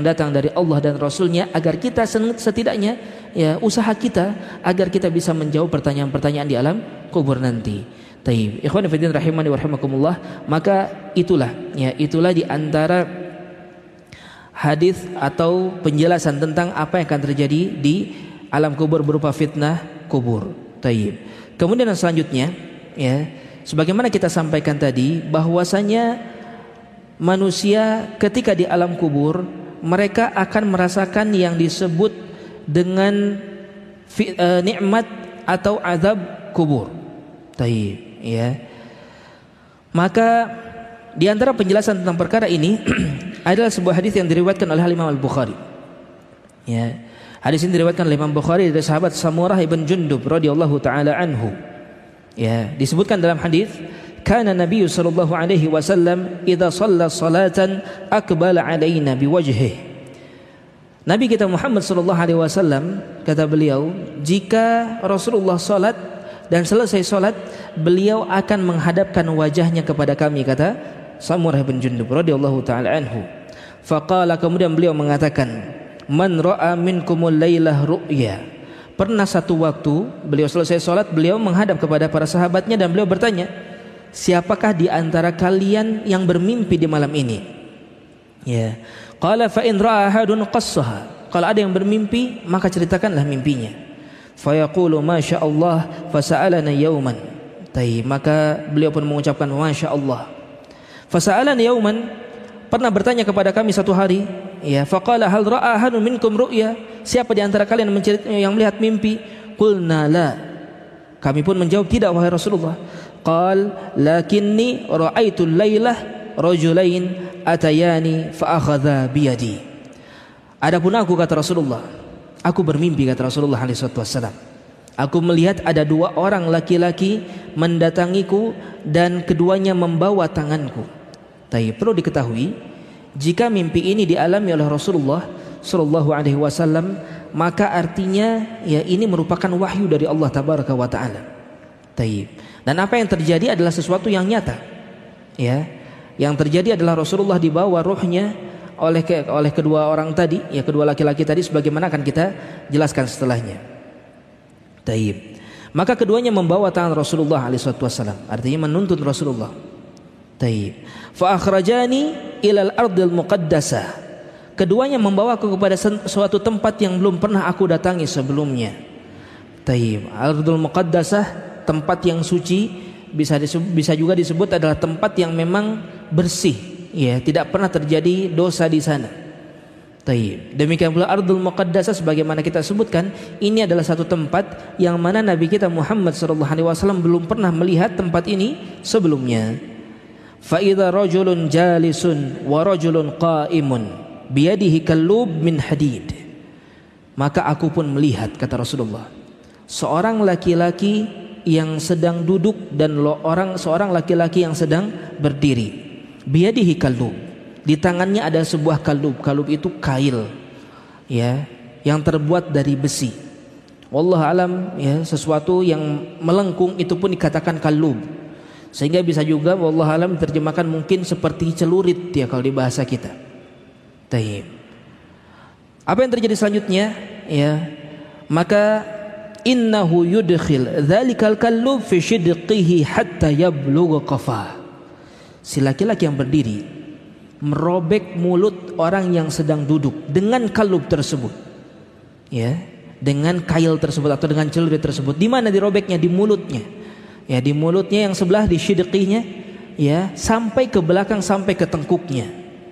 yang datang dari Allah dan Rasulnya, agar kita setidaknya ya usaha kita agar kita bisa menjawab pertanyaan-pertanyaan di alam kubur nanti. Taib. Ikhwan fillah rahimani wa rahimakumullah, maka itulah di antara hadis atau penjelasan tentang apa yang akan terjadi di alam kubur berupa fitnah kubur. Taib. Kemudian yang selanjutnya ya, sebagaimana kita sampaikan tadi bahwasanya manusia ketika di alam kubur mereka akan merasakan yang disebut dengan nikmat atau azab kubur. Taib, ya. Maka di antara penjelasan tentang perkara ini adalah sebuah hadis yang diriwayatkan oleh Imam Al-Bukhari. Ya. Hadis ini diriwayatkan oleh Imam Bukhari dari sahabat Samurah ibn Jundub radhiyallahu taala anhu. Ya, disebutkan dalam hadis, kana Nabi sallallahu alaihi wasallam idza shalla salatan aqbala alaina biwajhihi. Nabi kita Muhammad sallallahu alaihi wasallam, kata beliau, jika Rasulullah salat dan selesai salat, beliau akan menghadapkan wajahnya kepada kami, kata Samurah bin Jundub radhiyallahu taala anhu. Faqala, kemudian beliau mengatakan, man ra'a minkumul lailah ru'ya. Pernah satu waktu beliau selesai salat, beliau menghadap kepada para sahabatnya dan beliau bertanya, siapakah di antara kalian yang bermimpi di malam ini? Ya. Qala fa in ra'a ahadun qassaha. Kalau ada yang bermimpi, maka ceritakanlah mimpinya. Fa yaqulu masya Allah fa sa'alana yauman. Maka beliau pun mengucapkan masya Allah. Fa sa'alana yauman, pernah bertanya kepada kami satu hari, ya, faqala hal ra'a ahadun minkum ru'ya. Siapa di antara kalian yang melihat mimpi? Qulna la. Kami pun menjawab tidak wahai Rasulullah. Qal lakinni ra'aitul lailah rajulain atayani fa akhadha biyadi. Adapun aku, kata Rasulullah, aku bermimpi, kata Rasulullah alaihi wasallam, aku melihat ada dua orang laki-laki mendatangiku dan keduanya membawa tanganku. Tapi perlu diketahui, jika mimpi ini dialami oleh Rasulullah sallallahu alaihi wasallam, maka artinya ya ini merupakan wahyu dari Allah tabaraka wa taala. Dan apa yang terjadi adalah sesuatu yang nyata. Ya, yang terjadi adalah Rasulullah dibawa ruhnya oleh kedua orang tadi, ya kedua laki-laki tadi, sebagaimana akan kita jelaskan setelahnya. Maka keduanya membawa tangan Rasulullah alaihi wasallam, artinya menuntun Rasulullah. Fa akhrajani ilal ardil muqaddasah. Keduanya membawaku kepada suatu tempat yang belum pernah aku datangi sebelumnya. Ardul muqaddasah, tempat yang suci, bisa juga disebut adalah tempat yang memang bersih, ya, tidak pernah terjadi dosa di sana. Demikian pula ardul muqaddasah, sebagaimana kita sebutkan, ini adalah satu tempat yang mana Nabi kita Muhammad sallallahu alaihi wasallam belum pernah melihat tempat ini sebelumnya. Fa idza rajulun jalisun wa rajulun qa'imun biyadihi kallub min hadid. Maka aku pun melihat, kata Rasulullah, seorang laki-laki yang sedang duduk dan seorang laki-laki yang sedang berdiri. Biyadihi kallub, di tangannya ada sebuah kallub. Kallub itu kail, ya, yang terbuat dari besi. Wallahu alam, ya, sesuatu yang melengkung itu pun dikatakan kallub. Sehingga bisa juga wallahu alam diterjemahkan mungkin seperti celurit, ya, kalau di bahasa kita. Apa yang terjadi selanjutnya? Ya, maka innahu yudkhil dzalikal kallub fi shidqihi hatta yablugha qafah. Si laki-laki yang berdiri merobek mulut orang yang sedang duduk dengan kallub tersebut, ya, dengan kail tersebut atau dengan celurit tersebut. Di mana dirobeknya? Di mulutnya, ya, di mulutnya yang sebelah, di shidqinya, ya, sampai ke belakang, sampai ke tengkuknya.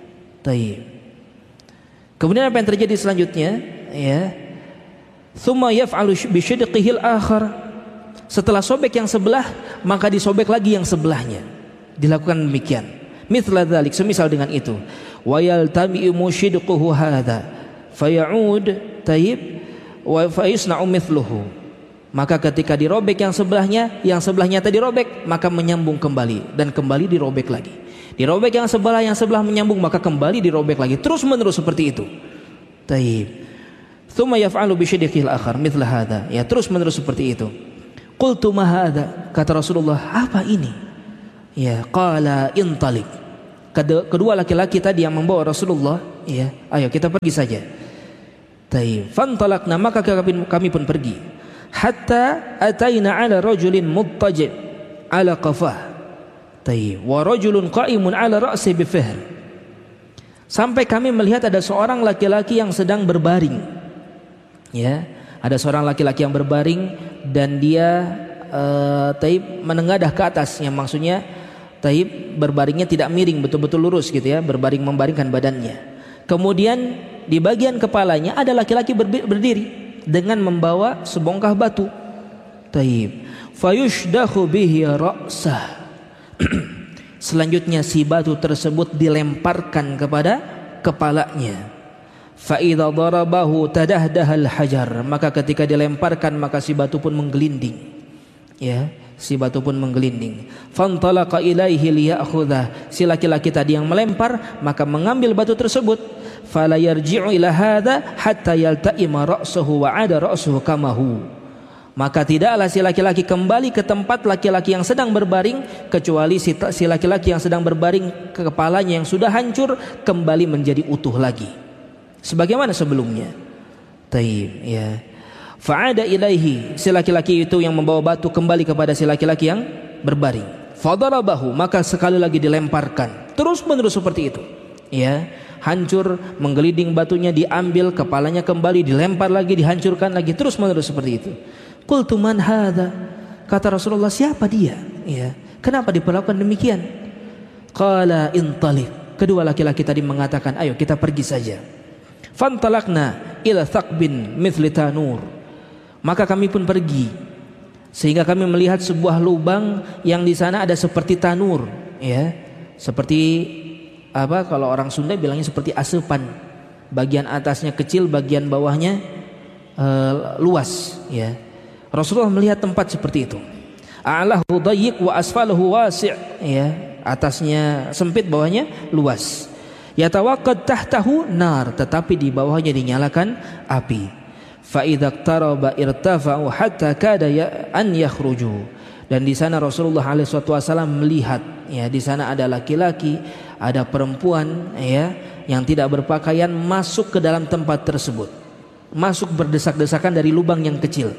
Kemudian apa yang terjadi selanjutnya? Ya, thumma yaf'alu bi shidqihi al-akhar. Setelah sobek yang sebelah, maka disobek lagi yang sebelahnya. Dilakukan demikian. Mithla dzalik, semisal dengan itu. Wa yaltami'u shidquhu hadza faya'ud wa fa yusna'u mithluhu. Maka ketika dirobek yang sebelahnya tadi dirobek, maka menyambung kembali dan kembali dirobek lagi. Dirobek yang sebelah menyambung, maka kembali dirobek lagi, terus menerus seperti itu. Tsumma yaf'alu bi shidqihi al-akhar mithla hadza, ya, terus menerus seperti itu. Qultu ma hadza, kata Rasulullah, apa ini? Ya, qala intalik. Kedua laki-laki tadi yang membawa Rasulullah, ya, ayo kita pergi saja. Taib. Fantalaqna, maka kami pun pergi. Hatta ataina ala rajulin muttaji' ala qafah. Taib. Wa rajulun qa'imun ala ra'si bifihr. Sampai kami melihat ada seorang laki-laki yang sedang berbaring. Ya, ada seorang laki-laki yang berbaring dan dia taib menengadah ke atas, yang maksudnya taib berbaringnya tidak miring, betul-betul lurus gitu ya, berbaring membaringkan badannya. Kemudian di bagian kepalanya ada laki-laki berdiri dengan membawa sebongkah batu. Taib. Fayushdahu bihi ra'sah. Selanjutnya si batu tersebut dilemparkan kepada kepalanya. Fa idza darabahu tadahdahal hajar, maka ketika dilemparkan maka si batu pun menggelinding. Ya, si batu pun menggelinding. Fantalaqa ilaihi liya'khudha, si laki-laki tadi yang melempar maka mengambil batu tersebut. Fala yarji'u ila hadha hatta yalta'ima ra'suhu wa 'ada ra'suhu kamahu. Maka tidaklah si laki-laki kembali ke tempat laki-laki yang sedang berbaring, kecuali si laki-laki yang sedang berbaring kepalanya yang sudah hancur kembali menjadi utuh lagi sebagaimana sebelumnya. Taib, ya. Fa'ada ilaihi, si laki-laki itu yang membawa batu kembali kepada si laki-laki yang berbaring. Fadarabahu, maka sekali lagi dilemparkan. Terus menerus seperti itu. Ya, hancur, menggelinding batunya, diambil, kepalanya kembali, dilempar lagi, dihancurkan lagi, terus menerus seperti itu. Qultu man hadza? Kata Rasulullah, siapa dia? Ya, kenapa diperlakukan demikian? Qala intaliq. Kedua laki-laki tadi mengatakan, ayo kita pergi saja. Fantalaqna ila thaqbin mithli tanur. Maka kami pun pergi sehingga kami melihat sebuah lubang yang di sana ada seperti tanur, ya, seperti apa, kalau orang Sunda bilangnya seperti asepan, bagian atasnya kecil, bagian bawahnya luas, ya. Rasulullah melihat tempat seperti itu. A'lahu dayyiq wa asfaluhu wasi', ya, atasnya sempit, bawahnya luas. Yatawaqqad tahtahu nar, tetapi di bawahnya dinyalakan api. Fa idza iqtaraba irtafa'u hatta kada an yakhruju. Dan di sana Rasulullah alaihi wasallam melihat, ya, di sana ada laki-laki, ada perempuan, ya, yang tidak berpakaian masuk ke dalam tempat tersebut. Masuk berdesak-desakan dari lubang yang kecil.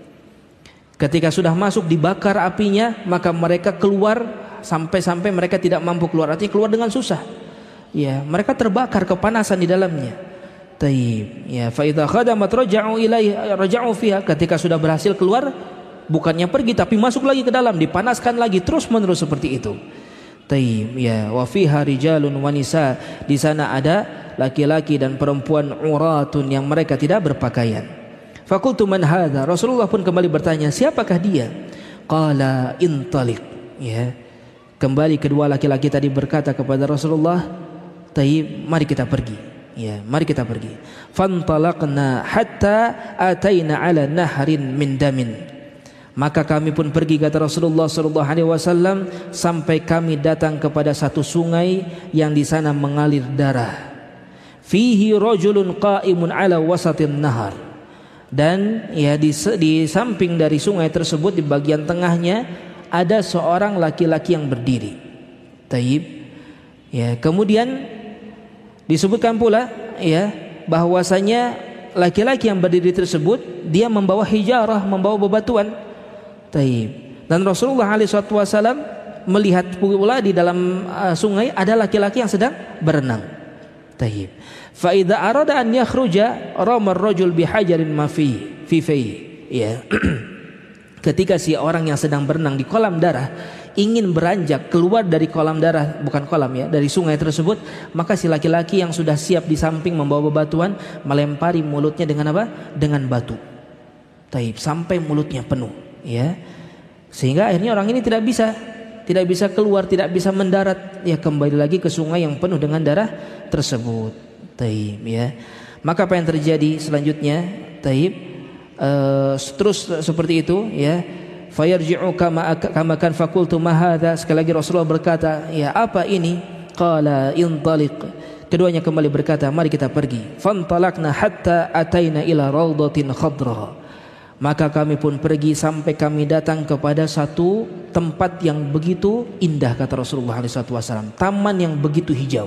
Ketika sudah masuk dibakar apinya, maka mereka keluar sampai mereka tidak mampu keluar, artinya keluar dengan susah. Ya, mereka terbakar, kepanasan di dalamnya. Taib, ya, fa idza khadamat raja'u fiha, ketika sudah berhasil keluar bukannya pergi tapi masuk lagi ke dalam, dipanaskan lagi, terus menerus seperti itu. Taib, ya, wa fiha rijalun wa nisa, di sana ada laki-laki dan perempuan uratun yang mereka tidak berpakaian. Faqultu man hadza? Rasulullah pun kembali bertanya, siapakah dia? Qala intaliq, ya. Kembali kedua laki-laki tadi berkata kepada Rasulullah, taib, mari kita pergi. Ya, mari kita pergi. Fantalaqna hatta ataina ala nahrin min damin. Maka kami pun pergi, kata Rasulullah sallallahu alaihi wasallam, sampai kami datang kepada satu sungai yang di sana mengalir darah. Fihi rajulun qa'imun ala wasatin nahar. Dan ya di samping dari sungai tersebut, di bagian tengahnya ada seorang laki-laki yang berdiri. Taib. Ya, kemudian disebutkan pula, ya, bahwasanya laki-laki yang berdiri tersebut dia membawa hijarah, membawa bebatuan. Taib. Dan Rasulullah SAW melihat pula di dalam sungai ada laki-laki yang sedang berenang. Taib. Fa idza arada an yakhruja rama ar-rajul bihajarin ma fi ya. Ketika si orang yang sedang berenang di kolam darah ingin beranjak keluar dari kolam darah, bukan kolam, ya, dari sungai tersebut, maka si laki-laki yang sudah siap di samping membawa bebatuan melempari mulutnya dengan apa? Dengan batu. Taib, sampai mulutnya penuh, ya. Sehingga akhirnya orang ini tidak bisa keluar, tidak bisa mendarat, ya, kembali lagi ke sungai yang penuh dengan darah tersebut. Taib, ya. Maka apa yang terjadi selanjutnya? Taib, terus seperti itu, ya. Fayarji'u kama kan faqultu ma hadza. Sekali lagi Rasulullah berkata, ya, apa ini? Qala intaliq. Keduanya kembali berkata, mari kita pergi. Fantalaqna hatta ataina ila rawdatin khadra. Maka kami pun pergi sampai kami datang kepada satu tempat yang begitu indah, kata Rasulullah SAW, taman yang begitu hijau.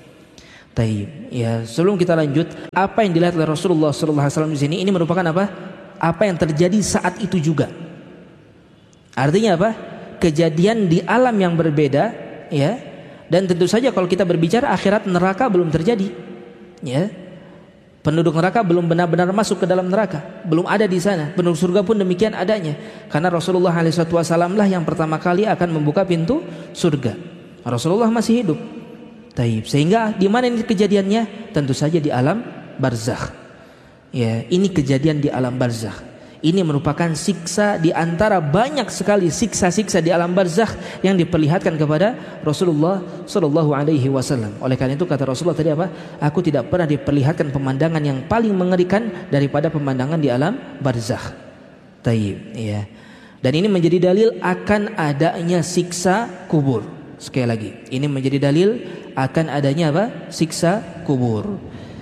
Taib. Ya, sebelum kita lanjut, apa yang dilihat oleh Rasulullah SAW di sini, ini merupakan apa? Apa yang terjadi saat itu juga. Artinya apa? Kejadian di alam yang berbeda, ya. Dan tentu saja kalau kita berbicara akhirat, neraka belum terjadi, ya. Penduduk neraka belum benar-benar masuk ke dalam neraka, belum ada di sana. Penduduk surga pun demikian adanya, karena Rasulullah SAW lah yang pertama kali akan membuka pintu surga. Rasulullah masih hidup. Taib. Sehingga di mana ini kejadiannya? Tentu saja di alam barzakh. Ya, ini kejadian di alam barzakh. Ini merupakan siksa di antara banyak sekali siksa-siksa di alam barzakh yang diperlihatkan kepada Rasulullah SAW. Oleh karena itu kata Rasulullah tadi apa? Aku tidak pernah diperlihatkan pemandangan yang paling mengerikan daripada pemandangan di alam barzakh. Taib, ya. Dan ini menjadi dalil akan adanya siksa kubur. Sekali lagi, ini menjadi dalil akan adanya apa? Siksa kubur.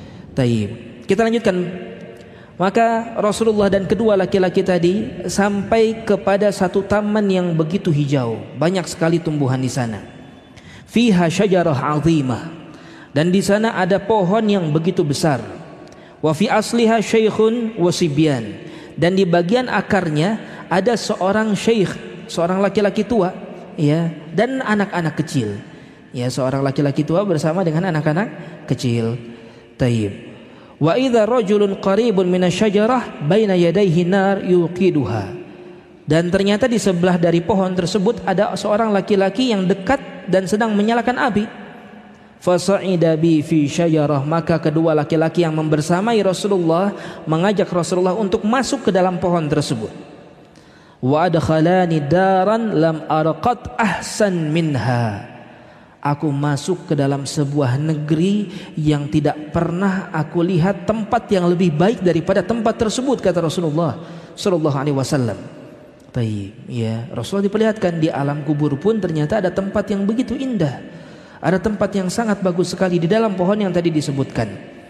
Taib. Kita lanjutkan. Maka Rasulullah dan kedua laki-laki tadi sampai kepada satu taman yang begitu hijau, banyak sekali tumbuhan di sana. Fiha syajarah 'azimah, dan di sana ada pohon yang begitu besar. Wa fi asliha syaikhun wa sibyan, dan di bagian akarnya ada seorang syekh, seorang laki-laki tua, ya, dan anak-anak kecil. Ya, seorang laki-laki tua bersama dengan anak-anak kecil. Taib. Wa idza rajulun qaribun minasyajarah baina yadayhi nar yuqiduha. Dan ternyata di sebelah dari pohon tersebut ada seorang laki-laki yang dekat dan sedang menyalakan api. Fasa'ida bi fi syajarah, maka kedua laki-laki yang membersamai Rasulullah mengajak Rasulullah untuk masuk ke dalam pohon tersebut. Wa adkhalani daran lam arqat ahsan minha. Aku masuk ke dalam sebuah negeri yang tidak pernah aku lihat tempat yang lebih baik daripada tempat tersebut, kata Rasulullah sallallahu alaihi wasallam. Baik, ya, Rasulullah diperlihatkan di alam kubur pun ternyata ada tempat yang begitu indah. Ada tempat yang sangat bagus sekali di dalam pohon yang tadi disebutkan.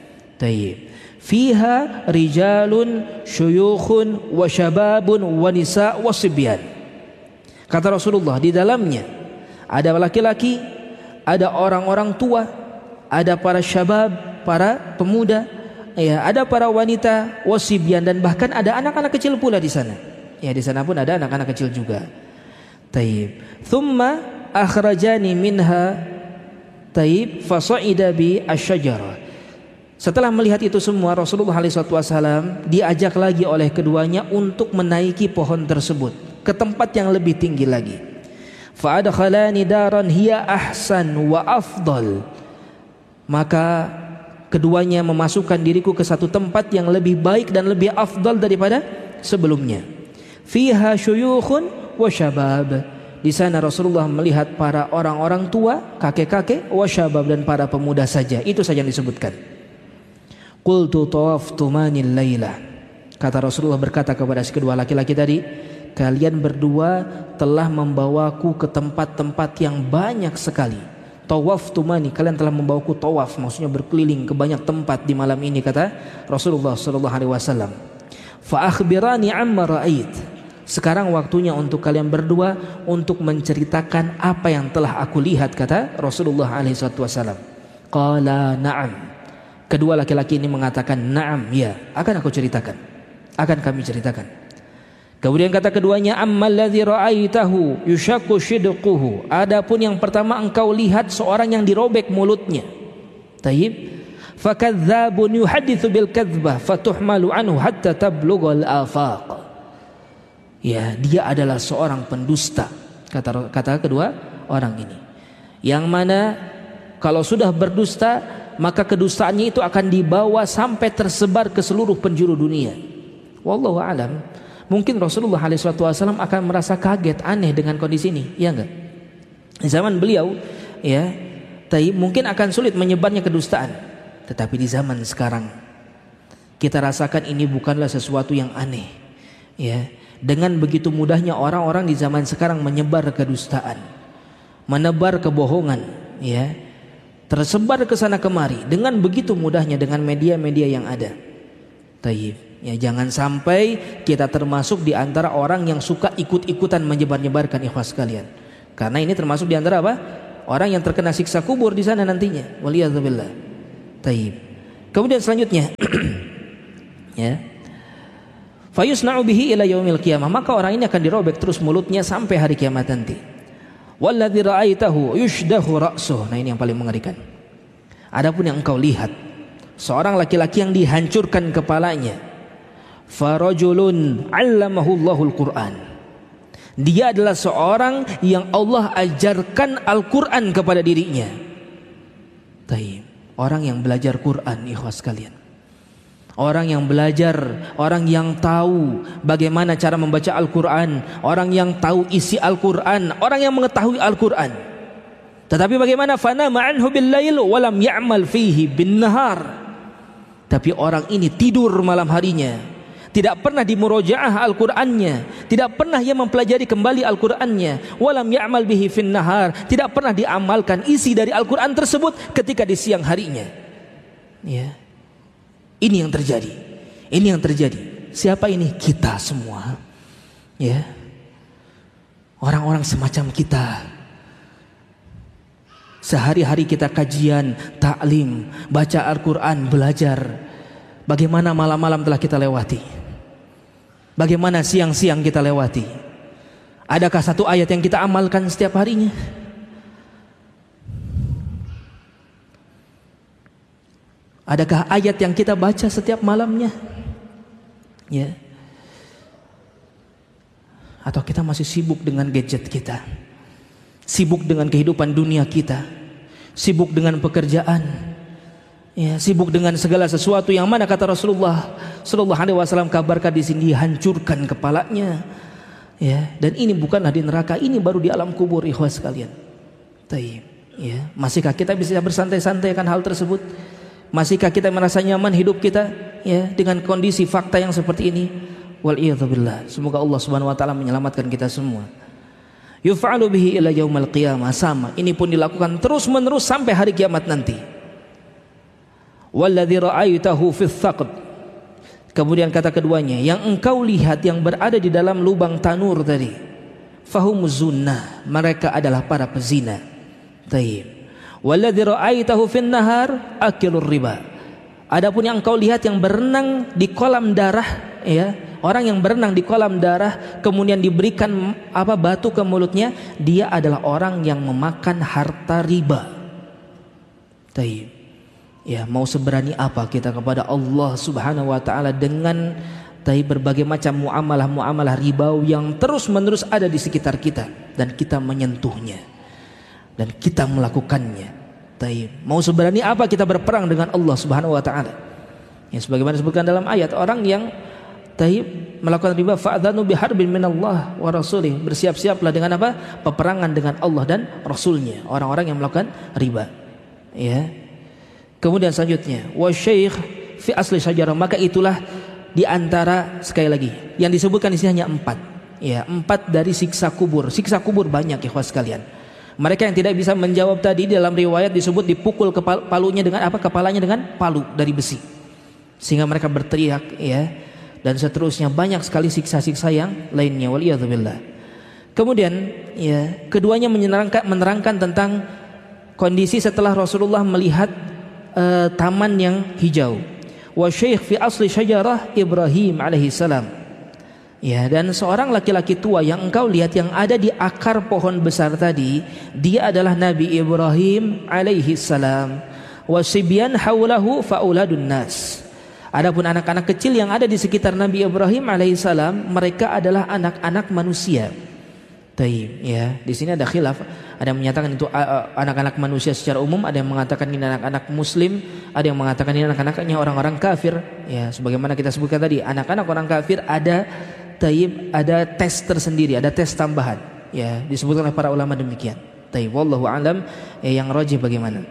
Baik. Fiha rijalun syuyukhun wa syababun wa nisa wa sibyan. Kata Rasulullah, di dalamnya ada laki-laki, ada orang-orang tua, ada para syabab, para pemuda, ya, ada para wanita, wasibyan, dan bahkan ada anak-anak kecil pula di sana. Ya, di sana pun ada anak-anak kecil juga. Taib. Thumma akhrajani minha, taib, fasa'ida bi asyajarah. Setelah melihat itu semua, Rasulullah SAW diajak lagi oleh keduanya untuk menaiki pohon tersebut ke tempat yang lebih tinggi lagi. Fa'adkhalani daran hiya ahsan wa afdal. Maka keduanya memasukkan diriku ke satu tempat yang lebih baik dan lebih afdal daripada sebelumnya. Fiha syuyukhun wa syabab. Di sana Rasulullah melihat para orang-orang tua, kakek-kakek, wa syabab, dan para pemuda saja. Itu saja yang disebutkan. Qultu tawaftu manil laila. Kata Rasulullah berkata kepada si kedua laki-laki tadi, kalian berdua telah membawaku ke tempat-tempat yang banyak sekali. Tawaf tumani, kalian telah membawaku tawaf, maksudnya berkeliling ke banyak tempat di malam ini, kata Rasulullah sallallahu alaihi wasallam. Fa akhbirani amma ra'ait. Sekarang waktunya untuk kalian berdua untuk menceritakan apa yang telah aku lihat, kata Rasulullah alaihi wasallam. Qala na'am. Kedua laki-laki ini mengatakan na'am, ya, akan aku ceritakan. Akan kami ceritakan. Kemudian kata keduanya, ammal ladzi ra'aitahu yushaqqu shidquhu. Adapun yang pertama engkau lihat seorang yang dirobek mulutnya. Taib. Fakadzdzabun yuhadditsu bil kadzbah fatuhmalu anhu hatta tablughal afaq. Ya, dia adalah seorang pendusta, kata kedua orang ini. Yang mana kalau sudah berdusta, maka kedustaannya itu akan dibawa sampai tersebar ke seluruh penjuru dunia. Wallahu a'lam. Mungkin Rasulullah SAW akan merasa kaget, aneh dengan kondisi ini, ya enggak? Di zaman beliau, ya, mungkin akan sulit menyebarnya kedustaan. Tetapi di zaman sekarang, kita rasakan ini bukanlah sesuatu yang aneh, ya. Dengan begitu mudahnya orang-orang di zaman sekarang menyebar kedustaan, menebar kebohongan, ya, tersebar ke sana kemari dengan begitu mudahnya dengan media-media yang ada. Taib. Ya, jangan sampai kita termasuk di antara orang yang suka ikut-ikutan menyebar-nyebarkan ikhwas sekalian. Karena ini termasuk di antara apa? Orang yang terkena siksa kubur di sana nantinya. Waliyadzubillah. Taib. Kemudian selanjutnya ya. Fayusna'u bihi ila yaumil qiyamah, maka orang ini akan dirobek terus mulutnya sampai hari kiamat nanti. Walladzi ra'aitahu yushdahu ra'suh. Nah, ini yang paling mengerikan. Adapun yang engkau lihat seorang laki-laki yang dihancurkan kepalanya, farajulun 'allamahullahul Qur'an. Dia adalah seorang yang Allah ajarkan Al-Qur'an kepada dirinya. Taib. Orang yang belajar Qur'an, ikhwas sekalian. Orang yang belajar, orang yang tahu bagaimana cara membaca Al-Qur'an, orang yang tahu isi Al-Qur'an, orang yang mengetahui Al-Qur'an. Tetapi bagaimana fanama anhu bil-lail wa lam ya'mal fihi bin-nahar. Tapi orang ini tidur malam harinya, tidak pernah dimurojaah Al-Qur'annya, tidak pernah ia mempelajari kembali Al-Qur'annya, walam ya'mal bihi fin nahar, tidak pernah diamalkan isi dari Al-Qur'an tersebut ketika di siang harinya. Ya. Ini yang terjadi. Ini yang terjadi. Siapa ini? Kita semua. Ya. Orang-orang semacam kita. Sehari-hari kita kajian, taklim, baca Al-Qur'an, belajar. Bagaimana malam-malam telah kita lewati? Bagaimana siang-siang kita lewati? Adakah satu ayat yang kita amalkan setiap harinya? Adakah ayat yang kita baca setiap malamnya? Ya. Atau kita masih sibuk dengan gadget kita, sibuk dengan kehidupan dunia kita, sibuk dengan pekerjaan, ya, sibuk dengan segala sesuatu yang mana kata Rasulullah Sallallahu Alaihi Wasallam kabarkan di sini dihancurkan kepalanya, ya. Dan ini bukanlah di neraka, ini baru di alam kubur, ikhwas sekalian. Taib, ya. Masihkah kita bisa bersantai-santai akan hal tersebut? Masihkah kita merasa nyaman hidup kita, ya, dengan kondisi fakta yang seperti ini? Wal'iyadzubillah. Semoga Allah Subhanahu Wa Taala menyelamatkan kita semua. Yuf'alu bihi ila yaumil qiyamah, sama. Ini pun dilakukan terus menerus sampai hari kiamat nanti. Walladzi ra'aitahu fis saqd. Kemudian kata keduanya, yang engkau lihat yang berada di dalam lubang tanur tadi, fahumuz zunnah, mereka adalah para pezina. Taib. Walladzi ra'aitahu fin nahar akilur riba. Adapun yang engkau lihat yang berenang di kolam darah, ya, orang yang berenang di kolam darah kemudian diberikan batu ke mulutnya, dia adalah orang yang memakan harta riba. Taib. Ya, mau seberani apa kita kepada Allah Subhanahu wa taala dengan berbagai macam muamalah ribawi yang terus-menerus ada di sekitar kita dan kita menyentuhnya dan kita melakukannya. Mau seberani apa kita berperang dengan Allah Subhanahu wa taala? Ya, sebagaimana disebutkan dalam ayat, orang yang melakukan riba fa'dzanu biharbin minallah wa rasulih, bersiap-siaplah dengan apa? Peperangan dengan Allah dan Rasulnya, orang-orang yang melakukan riba. Ya. Kemudian selanjutnya, wa syekh fi asli syajarah, maka itulah di antara, sekali lagi, yang disebutkan di sini hanya 4. Ya, 4 dari siksa kubur. Siksa kubur banyak, ikhwas sekalian. Mereka yang tidak bisa menjawab tadi dalam riwayat disebut dipukul palunya dengan kepalanya dengan palu dari besi. Sehingga mereka berteriak, ya. Dan seterusnya, banyak sekali siksa-siksa yang lainnya, waliyadzubillah. Kemudian, ya, keduanya menerangkan tentang kondisi setelah Rasulullah melihat taman yang hijau. Wa syekh fi asli syajarah Ibrahim alaihi salam. Ya, dan seorang laki-laki tua yang engkau lihat yang ada di akar pohon besar tadi, dia adalah Nabi Ibrahim alaihi salam. Wa sibyan haulahu fauladun nas. Adapun anak-anak kecil yang ada di sekitar Nabi Ibrahim alaihi salam, mereka adalah anak-anak manusia. Ya, di sini ada khilaf. Ada yang menyatakan itu anak-anak manusia secara umum, ada yang mengatakan ini anak-anak muslim, ada yang mengatakan ini anak-anaknya orang-orang kafir. Ya, sebagaimana kita sebutkan tadi, anak-anak orang kafir ada tes tersendiri, ada tes tambahan. Ya, disebutkan oleh para ulama demikian. Wallahu alam, ya, yang rajih bagaimana?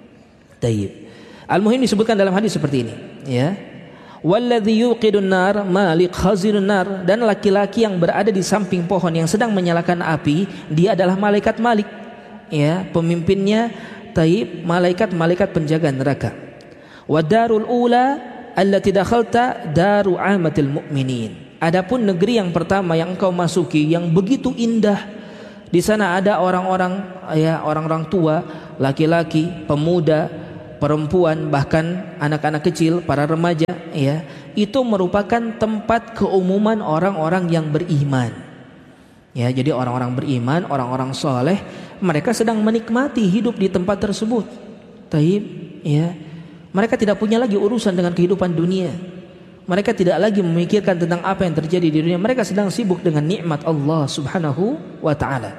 Al-muhim disebutkan dalam hadis seperti ini, ya. Walladzi yuqidun nar malik khazinun nar, dan laki-laki yang berada di samping pohon yang sedang menyalakan api, dia adalah malaikat Malik, ya, pemimpinnya malaikat penjaga neraka. Wadarul ula allati dakhalta daru amatil mu'minin. Adapun negeri yang pertama yang engkau masuki yang begitu indah, di sana ada orang-orang orang-orang tua, laki-laki, pemuda, perempuan, bahkan anak-anak kecil, para remaja, itu merupakan tempat keumuman orang-orang yang beriman. Jadi orang-orang beriman, orang-orang soleh, mereka sedang menikmati hidup di tempat tersebut. Taib, mereka tidak punya lagi urusan dengan kehidupan dunia. Mereka tidak lagi memikirkan tentang apa yang terjadi di dunia. Mereka sedang sibuk dengan nikmat Allah Subhanahu wa taala.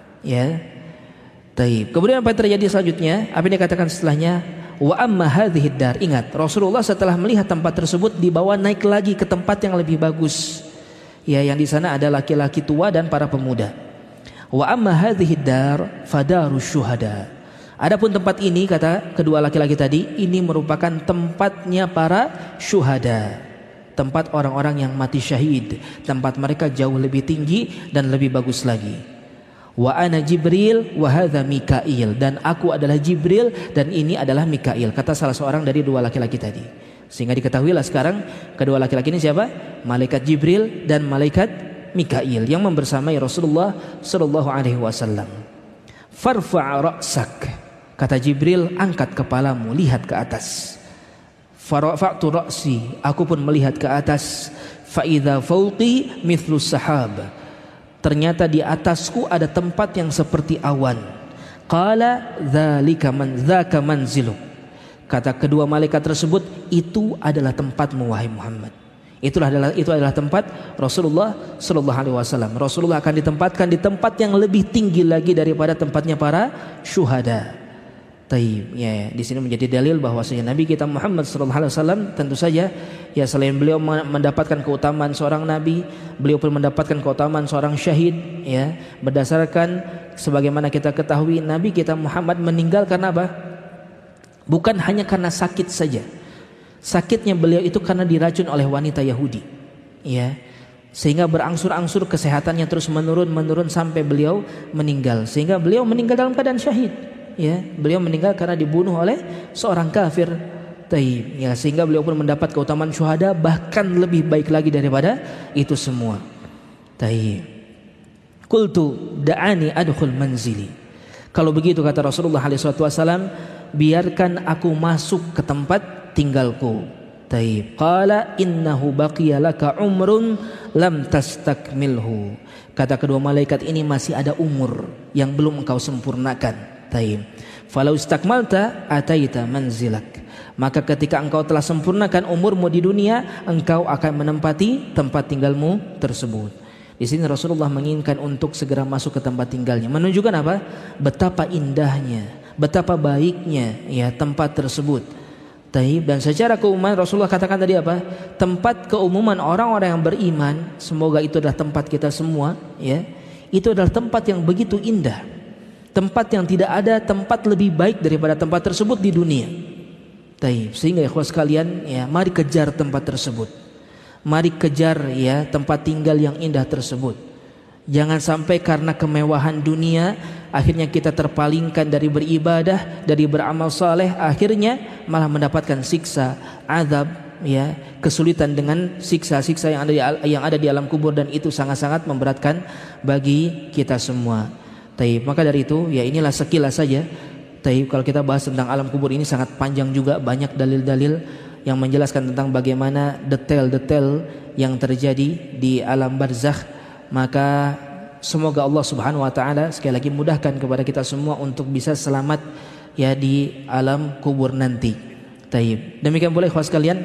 Taib. Kemudian apa yang terjadi selanjutnya? Apa yang dikatakan setelahnya? Wa amma hadhihi dar. Ingat, Rasulullah setelah melihat tempat tersebut dibawa naik lagi ke tempat yang lebih bagus. Yang di sana ada laki-laki tua dan para pemuda. Wa amma hadhihi dar fadarus syuhada. Adapun tempat ini, kata kedua laki-laki tadi, ini merupakan tempatnya para syuhada. Tempat orang-orang yang mati syahid. Tempat mereka jauh lebih tinggi dan lebih bagus lagi. Wa ana Jibril wa hadza Mikail. Dan aku adalah Jibril dan ini adalah Mikail, kata salah seorang dari dua laki-laki tadi. Sehingga diketahuilah sekarang kedua laki-laki ini siapa? Malaikat Jibril dan malaikat Mikail yang membersamai Rasulullah sallallahu alaihi wasallam. Farfa' ra'sak. Kata Jibril, angkat kepalamu, lihat ke atas. Farafa'tu ra'si, aku pun melihat ke atas. Fa idza fawqi mithlus sahab. Ternyata di atasku ada tempat yang seperti awan. Qala dzaka manziluk. Kata kedua malaikat tersebut, itu adalah tempatmu wahai Muhammad. Itu adalah tempat Rasulullah sallallahu alaihi wasallam. Rasulullah akan ditempatkan di tempat yang lebih tinggi lagi daripada tempatnya para syuhada. Taib, di sini menjadi dalil bahwasanya Nabi kita Muhammad sallallahu alaihi wasallam tentu saja selain beliau mendapatkan keutamaan seorang nabi, beliau pun mendapatkan keutamaan seorang syahid, berdasarkan sebagaimana kita ketahui Nabi kita Muhammad meninggal karena apa? Bukan hanya karena sakit saja. Sakitnya beliau itu karena diracun oleh wanita Yahudi. Sehingga berangsur-angsur kesehatannya terus menurun sampai beliau meninggal. Sehingga beliau meninggal dalam keadaan syahid. Beliau meninggal karena dibunuh oleh seorang kafir. Taib. Sehingga beliau pun mendapat keutamaan syuhada, bahkan lebih baik lagi daripada itu semua. Taib. Qultu da'ani adkhul manzili. Kalau begitu kata Rasulullah SAW, biarkan aku masuk ke tempat tinggalku. Taib. Qala innahu baqiya laka umrun lam tastakmilhu. Kata kedua malaikat, ini masih ada umur yang belum engkau sempurnakan. Taib. Falau istakmalta ataita manzilak. Maka ketika engkau telah sempurnakan umurmu di dunia, engkau akan menempati tempat tinggalmu tersebut. Di sini Rasulullah menginginkan untuk segera masuk ke tempat tinggalnya, menunjukkan apa? Betapa indahnya, betapa baiknya tempat tersebut. Taib. Dan secara keumuman Rasulullah katakan tadi apa? Tempat keumuman orang-orang yang beriman, semoga itu adalah tempat kita semua, itu adalah tempat yang begitu indah. Tempat yang tidak ada tempat lebih baik daripada tempat tersebut di dunia. Taib. Sehingga ikhwah sekalian, mari kejar tempat tersebut. Mari kejar tempat tinggal yang indah tersebut. Jangan sampai karena kemewahan dunia akhirnya kita terpalingkan dari beribadah, dari beramal saleh, akhirnya malah mendapatkan siksa, azab, kesulitan dengan siksa-siksa yang ada di alam kubur, dan itu sangat-sangat memberatkan bagi kita semua. Taib. Maka dari itu inilah sekilas saja. Taib. Kalau kita bahas tentang alam kubur ini sangat panjang juga, banyak dalil-dalil yang menjelaskan tentang bagaimana detail-detail yang terjadi di alam barzakh. Maka semoga Allah Subhanahu wa taala sekali lagi mudahkan kepada kita semua untuk bisa selamat di alam kubur nanti. Taib. Demikian pula ikhwas sekalian,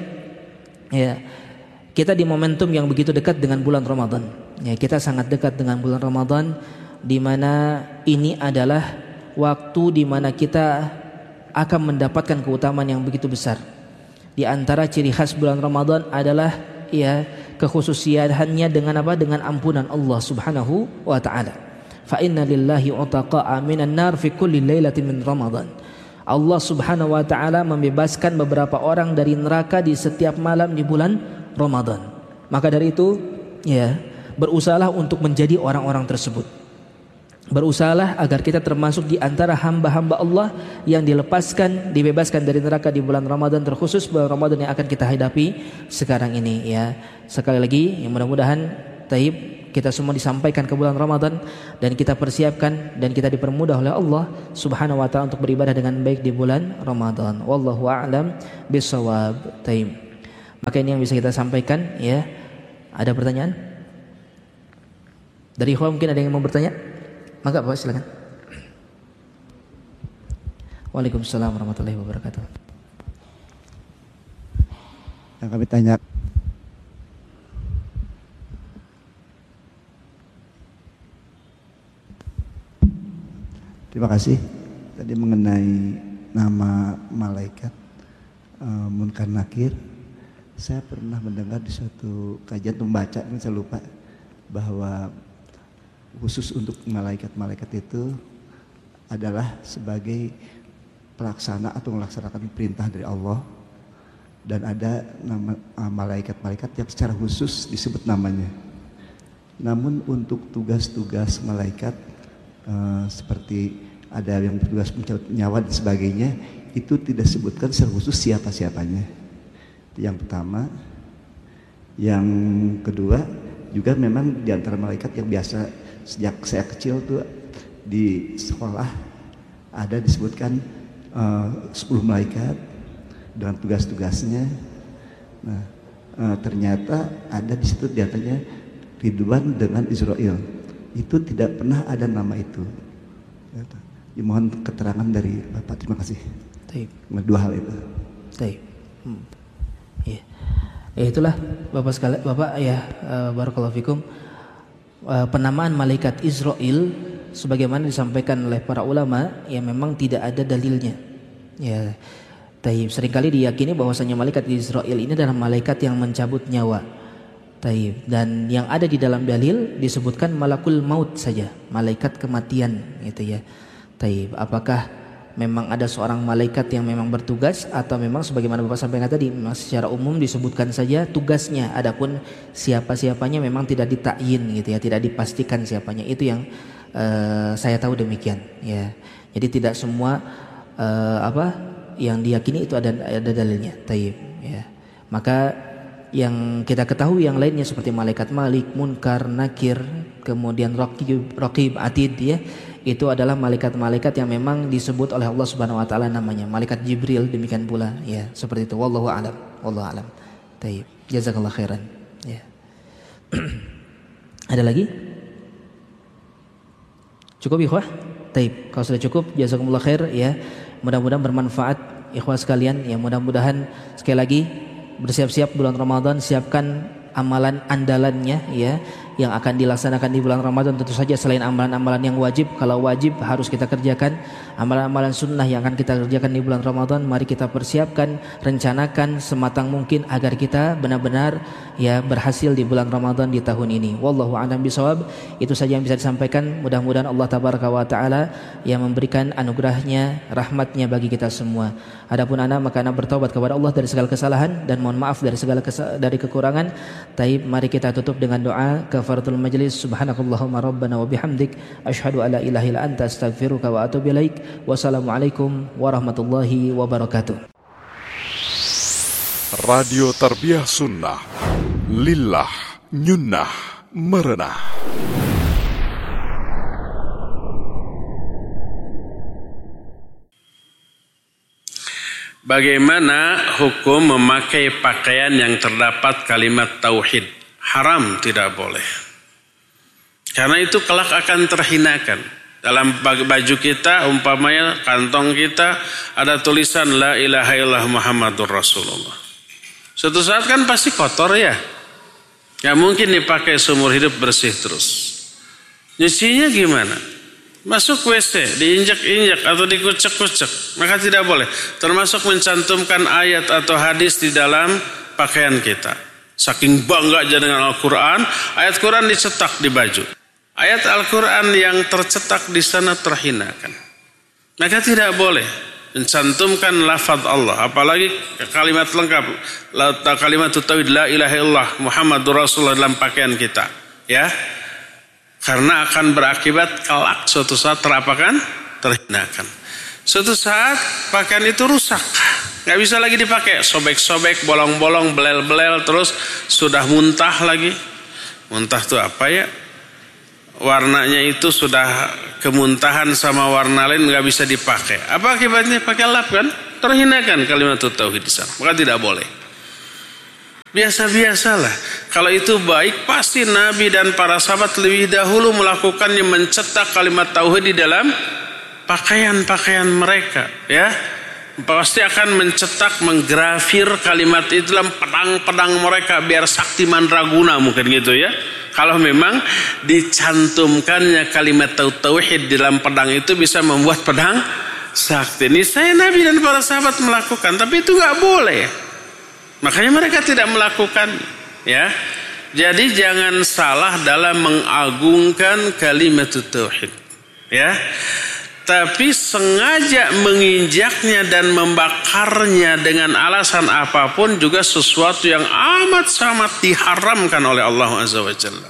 kita di momentum yang begitu dekat dengan bulan Ramadan. Kita sangat dekat dengan bulan Ramadan, di mana ini adalah waktu di mana kita akan mendapatkan keutamaan yang begitu besar. Di antara ciri khas bulan Ramadan adalah kekhususiannya dengan apa? Dengan ampunan Allah Subhanahu wa taala. Fa inna lillahi utaqa'a minan nar fi kulli lailatin min Ramadan. Allah Subhanahu wa taala membebaskan beberapa orang dari neraka di setiap malam di bulan Ramadan. Maka dari itu berusahalah untuk menjadi orang-orang tersebut. berusahalah agar kita termasuk di antara hamba-hamba Allah yang dilepaskan, dibebaskan dari neraka di bulan Ramadan, terkhusus bulan Ramadan yang akan kita hadapi sekarang ini ya. Sekali lagi, mudah-mudahan kita semua disampaikan ke bulan Ramadan dan kita persiapkan dan kita dipermudah oleh Allah Subhanahu wa taala untuk beribadah dengan baik di bulan Ramadan. Wallahu a'lam bishawab. Maka ini yang bisa kita sampaikan ya. Ada pertanyaan? Dari ikhwan mungkin ada yang mau bertanya? Maka Pak silakan. Waalaikumsalam warahmatullahi wabarakatuh. Yang kami tanya, terima kasih. Tadi mengenai nama malaikat Munkar Nakir, saya pernah mendengar di suatu kajian membaca, saya lupa, bahwa khusus untuk malaikat-malaikat itu adalah sebagai pelaksana atau melaksanakan perintah dari Allah, dan ada nama malaikat-malaikat yang secara khusus disebut namanya. Namun untuk tugas-tugas malaikat seperti ada yang bertugas mencabut nyawa dan sebagainya, itu tidak disebutkan secara khusus siapa-siapanya. Itu yang pertama. Yang kedua, juga memang di antara malaikat yang biasa sejak saya kecil tuh di sekolah ada disebutkan 10 malaikat dengan tugas-tugasnya. Nah, ternyata ada di situ diantaranya Ridwan dengan Israel. Itu tidak pernah ada nama itu. Ya, mohon keterangan dari Bapak. Terima kasih. Dua hal itu. Ya. Ya itulah Bapak sekalian, Bapak ya, barakallahu fikum. Penamaan malaikat Israel sebagaimana disampaikan oleh para ulama ya memang tidak ada dalilnya. Ya, seringkali diyakini bahwasanya malaikat Israel ini adalah malaikat yang mencabut nyawa. Dan yang ada di dalam dalil disebutkan malakul maut saja, malaikat kematian gitu ya. Apakah memang ada seorang malaikat yang memang bertugas atau memang sebagaimana Bapak sampaikan tadi secara umum disebutkan saja tugasnya, adapun siapa-siapanya memang tidak ditakyin gitu ya, tidak dipastikan siapanya. Itu yang saya tahu demikian ya. Jadi tidak semua yang diyakini itu ada dalilnya. Ya. Maka yang kita ketahui yang lainnya seperti malaikat Malik, Munkar, Nakir, kemudian Raqib, Atid ya, itu adalah malaikat-malaikat yang memang disebut oleh Allah Subhanahu wa taala namanya. Malaikat Jibril demikian pula ya, seperti itu. Wallahu a'lam. Wallahu a'lam. Taib. Jazakallahu khairan. Ya. Ada lagi? Cukup ikhwah? Taib. Kalau sudah cukup, jazakumullah khair ya. Mudah-mudahan bermanfaat ikhwah sekalian ya. Mudah-mudahan sekali lagi bersiap-siap bulan Ramadan, siapkan amalan andalannya ya yang akan dilaksanakan di bulan Ramadan. Tentu saja selain amalan-amalan yang wajib, kalau wajib harus kita kerjakan, amalan-amalan sunnah yang akan kita kerjakan di bulan Ramadan, mari kita persiapkan, rencanakan sematang mungkin agar kita benar-benar ya berhasil di bulan Ramadan di tahun ini. Wallahu a'lam bishawab. Itu saja yang bisa disampaikan. Mudah-mudahan Allah tabaraka wa taala yang memberikan anugerahnya, rahmatnya bagi kita semua. Adapun maka bertaubat kepada Allah dari segala kesalahan dan mohon maaf dari segala dari kekurangan. Taib, mari kita tutup dengan doa kafaratul majlis. Subhanakallahumma rabbana wa bihamdik asyhadu alla ilaha illa anta astaghfiruka wa atubu ilaik. Wassalamualaikum warahmatullahi wabarakatuh. Radio Tarbiyah Sunnah Lillah Nyunnah Merenah. Bagaimana hukum memakai pakaian yang terdapat kalimat tauhid? Haram, tidak boleh. Karena itu kelak akan terhinakan. Dalam baju kita, umpamanya kantong kita ada tulisan La ilaha illallah Muhammadur Rasulullah. Suatu saat kan pasti kotor ya. Gak mungkin dipakai seumur hidup bersih terus. Nyucinya gimana? Masuk WC, diinjak-injak atau dikucek-kucek, maka tidak boleh. Termasuk mencantumkan ayat atau hadis di dalam pakaian kita. Saking bangga aja dengan Al-Quran, ayat Quran dicetak di baju. Ayat Al-Quran yang tercetak di sana terhinakan. Maka tidak boleh mencantumkan lafaz Allah, apalagi kalimat lengkap, kalimat tauhid la ilaha illallah Muhammadur Rasulullah dalam pakaian kita. Ya. Karena akan berakibat kelak suatu saat terhinakan. Suatu saat pakaian itu rusak, nggak bisa lagi dipakai, sobek-sobek, bolong-bolong, belel-belel, terus sudah muntah lagi. Muntah itu apa ya? Warnanya itu sudah kemuntahan sama warna lain, nggak bisa dipakai. Apa akibatnya? Pakai lap kan? Terhinakan kalimat tauhid di sana. Maka tidak boleh. Biasa-biasalah. Kalau itu baik, pasti Nabi dan para sahabat lebih dahulu melakukannya, mencetak kalimat tauhid di dalam pakaian-pakaian mereka, ya. Pasti akan mencetak, menggrafir kalimat itu dalam pedang-pedang mereka biar sakti mandraguna mungkin gitu ya. Kalau memang dicantumkannya kalimat tauhid di dalam pedang itu bisa membuat pedang sakti. Ini saya Nabi dan para sahabat melakukan, tapi itu nggak boleh. Makanya mereka tidak melakukan, ya. Jadi jangan salah dalam mengagungkan kalimat tauhid, ya. Tapi sengaja menginjaknya dan membakarnya dengan alasan apapun juga sesuatu yang amat sangat diharamkan oleh Allah Azza wa Jalla.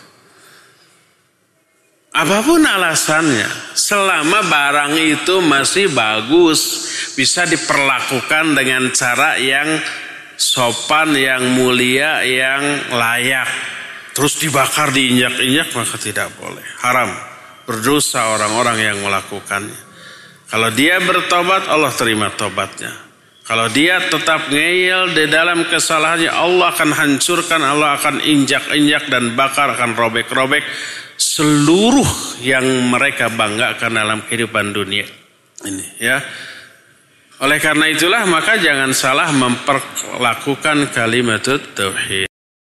Apapun alasannya, selama barang itu masih bagus, bisa diperlakukan dengan cara yang sopan, yang mulia, yang layak. Terus dibakar, diinjak-injak, maka tidak boleh. Haram. Berdosa orang-orang yang melakukannya. Kalau dia bertobat, Allah terima tobatnya. Kalau dia tetap ngeyel di dalam kesalahannya, Allah akan hancurkan, Allah akan injak-injak dan bakar, akan robek-robek seluruh yang mereka banggakan dalam kehidupan dunia ini, ya. Oleh karena itulah maka jangan salah memperlakukan kalimat tauhid.